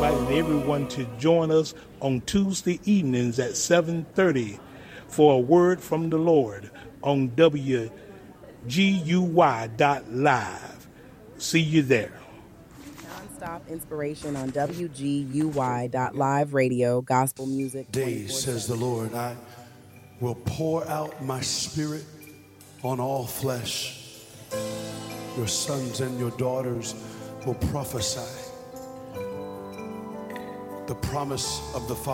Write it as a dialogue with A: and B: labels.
A: inviting everyone to join us on Tuesday evenings at 7:30 for a word from the Lord on WGUY.live. See you there.
B: Non-stop inspiration on WGUY.live radio, gospel music.
C: Days, says the Lord, I will pour out my spirit on all flesh. Your sons and your daughters will prophesy. The promise of the Father.